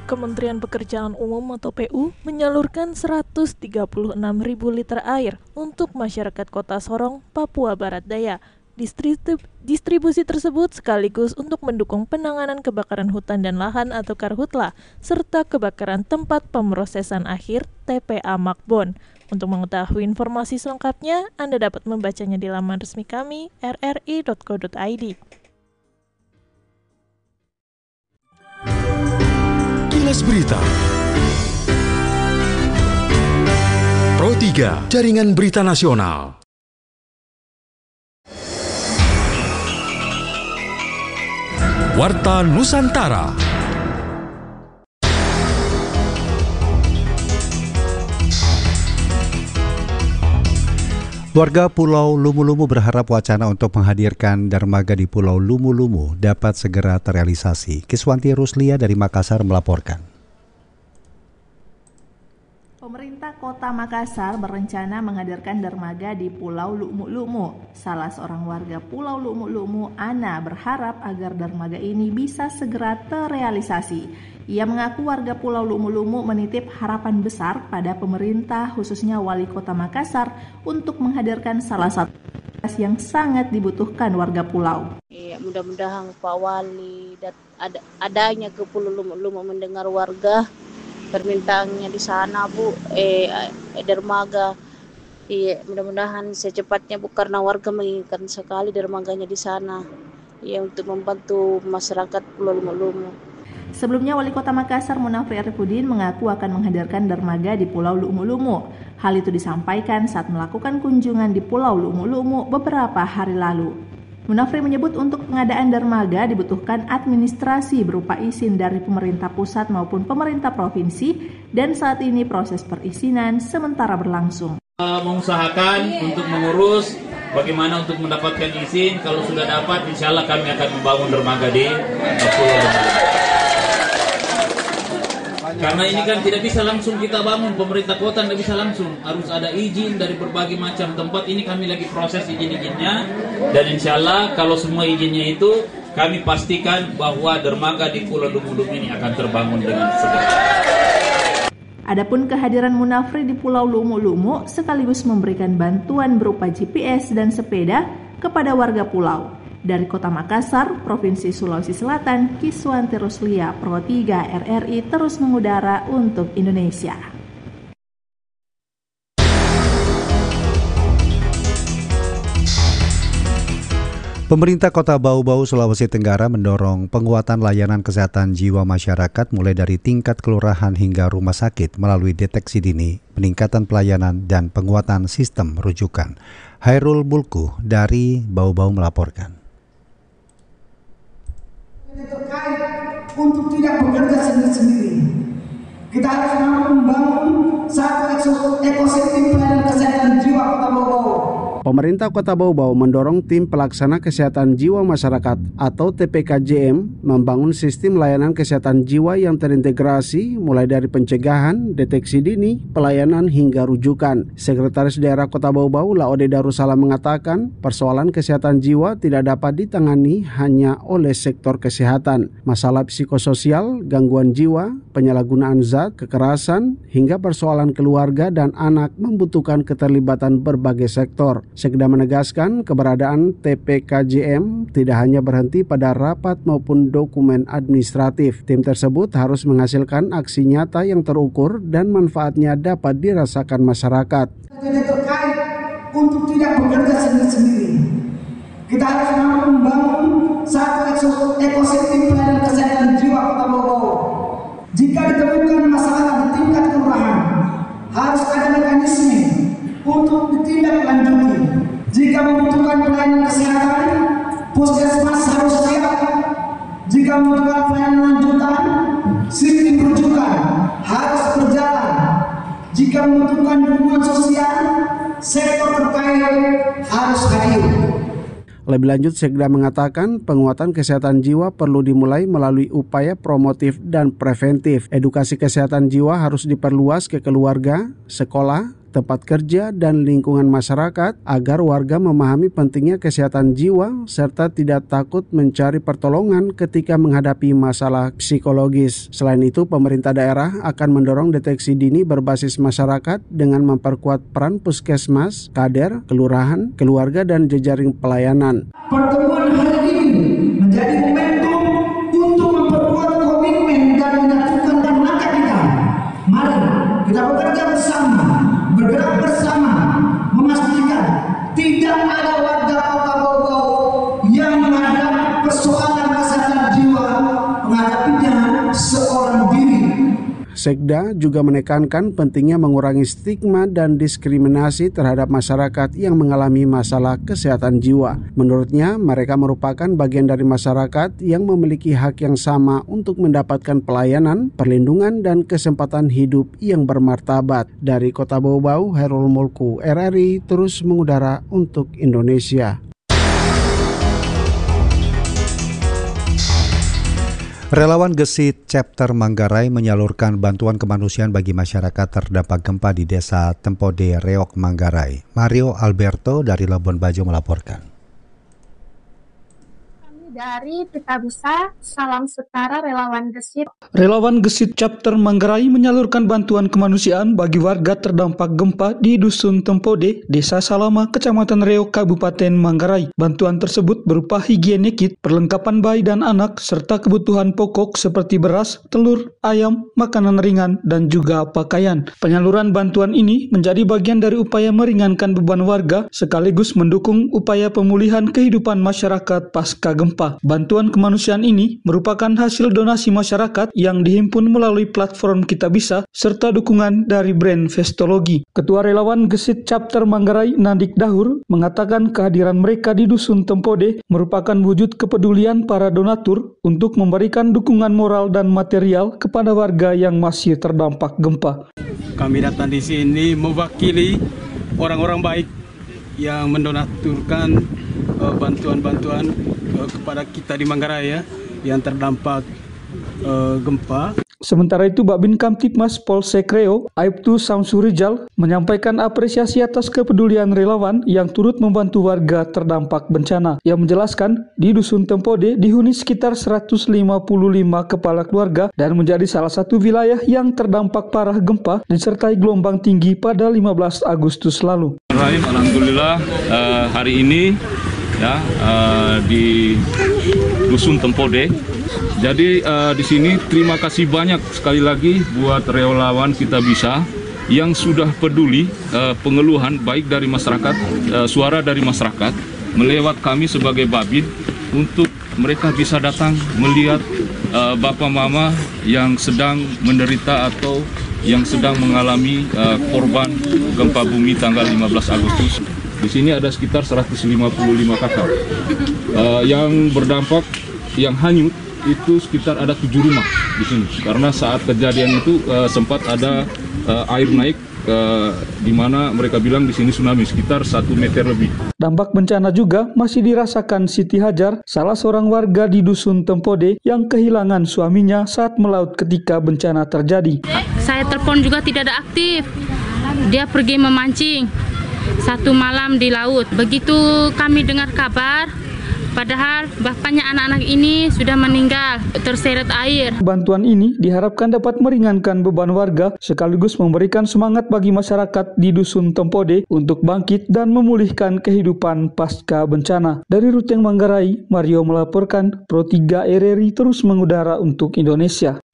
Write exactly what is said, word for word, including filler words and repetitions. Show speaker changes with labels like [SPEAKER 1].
[SPEAKER 1] Kementerian Pekerjaan Umum atau P U menyalurkan seratus tiga puluh enam ribu liter air untuk masyarakat Kota Sorong, Papua Barat Daya. Distribu- distribusi tersebut sekaligus untuk mendukung penanganan kebakaran hutan dan lahan atau Karhutla, serta kebakaran tempat pemrosesan akhir T P A Makbon. Untuk mengetahui informasi selengkapnya, Anda dapat membacanya di laman resmi kami r r i dot co dot i d.
[SPEAKER 2] Kilas Berita Pro tiga, Jaringan Berita Nasional. Warta Nusantara.
[SPEAKER 3] Warga Pulau Lumu-Lumu berharap wacana untuk menghadirkan dermaga di Pulau Lumu-Lumu dapat segera terrealisasi. Kiswanti Ruslia dari Makassar melaporkan.
[SPEAKER 4] Pemerintah Kota Makassar berencana menghadirkan dermaga di Pulau Lumu-Lumu. Salah seorang warga Pulau Lumu-Lumu, Ana, berharap agar dermaga ini bisa segera terrealisasi. Ia mengaku warga Pulau Lumu-Lumu menitip harapan besar pada pemerintah, khususnya Wali Kota Makassar, untuk menghadirkan salah satu yang sangat dibutuhkan warga pulau.
[SPEAKER 5] Iya, mudah-mudahan Pak Wali dat- ad- adanya ke Pulau Lumu-Lumu mendengar warga permintaannya di sana, Bu, eh, eh dermaga. Iya, mudah-mudahan secepatnya, Bu, karena warga menginginkan sekali dermaganya di sana. Iya, untuk membantu masyarakat Pulau Lumu-Lumu.
[SPEAKER 4] Sebelumnya, Wali Kota Makassar Munafri Arifudin mengaku akan menghadirkan dermaga di Pulau Lumu-Lumu. Hal itu disampaikan saat melakukan kunjungan di Pulau Lumu-Lumu beberapa hari lalu. Munafri menyebut untuk pengadaan dermaga dibutuhkan administrasi berupa izin dari pemerintah pusat maupun pemerintah provinsi, dan saat ini proses perizinan sementara berlangsung.
[SPEAKER 6] Mengusahakan untuk mengurus bagaimana untuk mendapatkan izin. Kalau sudah dapat, insya Allah kami akan membangun dermaga di Pulau Lumu. Karena ini kan tidak bisa langsung kita bangun, pemerintah kota tidak bisa langsung, harus ada izin dari berbagai macam tempat. Ini kami lagi proses izin-izinnya, dan insya Allah kalau semua izinnya itu, kami pastikan bahwa dermaga di Pulau Lumu-Lumu ini akan terbangun dengan segera.
[SPEAKER 4] Adapun kehadiran Munafri di Pulau Lumu-Lumu sekaligus memberikan bantuan berupa G P S dan sepeda kepada warga pulau. Dari Kota Makassar, Provinsi Sulawesi Selatan, Kiswanti Ruslia, Pro tiga R R I terus mengudara untuk Indonesia.
[SPEAKER 3] Pemerintah Kota Bau-Bau, Sulawesi Tenggara mendorong penguatan layanan kesehatan jiwa masyarakat mulai dari tingkat kelurahan hingga rumah sakit melalui deteksi dini, peningkatan pelayanan, dan penguatan sistem rujukan. Hairul Bulku dari Bau-Bau melaporkan.
[SPEAKER 7] Terkait untuk tidak bekerja sendiri-sendiri, kita harus mampu membangun satu ekosistem pelayanan kesehatan jiwa Kota Bau-Bau.
[SPEAKER 8] Pemerintah Kota Bau-Bau mendorong tim pelaksana kesehatan jiwa masyarakat atau T P K J M membangun sistem layanan kesehatan jiwa yang terintegrasi mulai dari pencegahan, deteksi dini, pelayanan hingga rujukan. Sekretaris Daerah Kota Bau-Bau Laode Darussalam mengatakan persoalan kesehatan jiwa tidak dapat ditangani hanya oleh sektor kesehatan. Masalah psikososial, gangguan jiwa, penyalahgunaan zat, kekerasan, hingga persoalan keluarga dan anak membutuhkan keterlibatan berbagai sektor. Sekda menegaskan keberadaan T P K J M tidak hanya berhenti pada rapat maupun dokumen administratif. Tim tersebut harus menghasilkan aksi nyata yang terukur dan manfaatnya dapat dirasakan masyarakat.
[SPEAKER 7] Jadi terkait untuk tidak bekerja sendiri-sendiri, kita harus mampu membangun satu ekosistem pelayanan kesehatan jiwa Kota Bau-Bau. Jika ditemukan masalah di tingkat kelurahan, harus ada mekanisme untuk ditindaklanjuti. Jika membutuhkan pelayanan kesehatan, puskesmas harus siap. Jika membutuhkan pelayanan lanjutan, sistem rujukan harus berjalan. Jika membutuhkan dukungan sosial, sektor terkait harus hadir.
[SPEAKER 8] Lebih lanjut, Sekda mengatakan penguatan kesehatan jiwa perlu dimulai melalui upaya promotif dan preventif. Edukasi kesehatan jiwa harus diperluas ke keluarga, sekolah, tempat kerja, dan lingkungan masyarakat agar warga memahami pentingnya kesehatan jiwa serta tidak takut mencari pertolongan ketika menghadapi masalah psikologis. Selain itu, pemerintah daerah akan mendorong deteksi dini berbasis masyarakat dengan memperkuat peran puskesmas, kader, kelurahan, keluarga, dan jejaring pelayanan.
[SPEAKER 7] Pertemuan hari ini menjadi momentum untuk memperkuat komitmen dan menyatukan langkah kita. Mari kita bekerja bersama, bergerak bersama, memastikan tidak ada warga Kota Bau-Bau yang menghadapi persoalan kesehatan jiwa menghadapinya seorang diri.
[SPEAKER 8] Sekda juga menekankan pentingnya mengurangi stigma dan diskriminasi terhadap masyarakat yang mengalami masalah kesehatan jiwa. Menurutnya, mereka merupakan bagian dari masyarakat yang memiliki hak yang sama untuk mendapatkan pelayanan, perlindungan, dan kesempatan hidup yang bermartabat. Dari Kota Bau-Bau, Herul Mulku, R R I terus mengudara untuk Indonesia.
[SPEAKER 3] Relawan Gesit Chapter Manggarai menyalurkan bantuan kemanusiaan bagi masyarakat terdampak gempa di Desa Tempode, Reok, Manggarai. Mario Alberto dari Labuan Bajo melaporkan.
[SPEAKER 9] Dari Pita Bisa, Salam Setara Relawan Gesit.
[SPEAKER 10] Relawan Gesit Chapter Manggarai menyalurkan bantuan kemanusiaan bagi warga terdampak gempa di Dusun Tempode, Desa Salama, Kecamatan Reok, Kabupaten Manggarai. Bantuan tersebut berupa higiene kit, perlengkapan bayi dan anak, serta kebutuhan pokok seperti beras, telur, ayam, makanan ringan, dan juga pakaian. Penyaluran bantuan ini menjadi bagian dari upaya meringankan beban warga sekaligus mendukung upaya pemulihan kehidupan masyarakat pasca gempa. Bantuan kemanusiaan ini merupakan hasil donasi masyarakat yang dihimpun melalui platform Kita Bisa serta dukungan dari brand Vestologi. Ketua Relawan Gesit Chapter Manggarai, Nandik Dahur, mengatakan kehadiran mereka di Dusun Tempode merupakan wujud kepedulian para donatur untuk memberikan dukungan moral dan material kepada warga yang masih terdampak gempa.
[SPEAKER 11] Kami datang di sini mewakili orang-orang baik yang mendonaturkan uh, bantuan-bantuan uh, kepada kita di Manggarai ya, yang terdampak uh, gempa.
[SPEAKER 10] Sementara itu, Babin Kamtipmas Polsek Reo, Aibtu Samsurijal, menyampaikan apresiasi atas kepedulian relawan yang turut membantu warga terdampak bencana. Ia menjelaskan, di Dusun Tempode dihuni sekitar seratus lima puluh lima kepala keluarga dan menjadi salah satu wilayah yang terdampak parah gempa disertai gelombang tinggi pada lima belas Agustus lalu.
[SPEAKER 12] Alhamdulillah uh, hari ini ya uh, di Dusun Tempode. Jadi uh, di sini terima kasih banyak sekali lagi buat relawan Kita Bisa yang sudah peduli uh, pengeluhan baik dari masyarakat, uh, suara dari masyarakat melewat kami sebagai Babin untuk mereka bisa datang melihat uh, Bapak Mama yang sedang menderita atau yang sedang mengalami uh, korban gempa bumi tanggal lima belas Agustus. Di sini ada sekitar seratus lima puluh lima kakak uh, yang berdampak, yang hanyut itu sekitar ada tujuh rumah di sini. Karena saat kejadian itu uh, sempat ada uh, air naik uh, di mana mereka bilang di sini tsunami sekitar satu meter lebih.
[SPEAKER 10] Dampak bencana juga masih dirasakan Siti Hajar, salah seorang warga di Dusun Tempode yang kehilangan suaminya saat melaut ketika bencana terjadi.
[SPEAKER 13] Saya telepon juga tidak ada aktif. Dia pergi memancing satu malam di laut. Begitu kami dengar kabar, padahal bapaknya anak-anak ini sudah meninggal terseret air.
[SPEAKER 10] Bantuan ini diharapkan dapat meringankan beban warga sekaligus memberikan semangat bagi masyarakat di Dusun Tempode untuk bangkit dan memulihkan kehidupan pasca bencana. Dari Ruteng Manggarai, Mario melaporkan, Pro tiga R R I terus mengudara untuk Indonesia.